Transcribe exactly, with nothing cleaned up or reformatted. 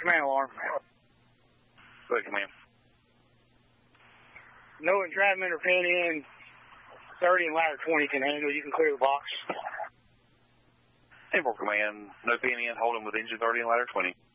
command alarm. Good command. No entrapment or pin in. thirty and ladder twenty can handle. You can clear the box. ten four command. No pin in. Hold him with engine thirty and ladder twenty.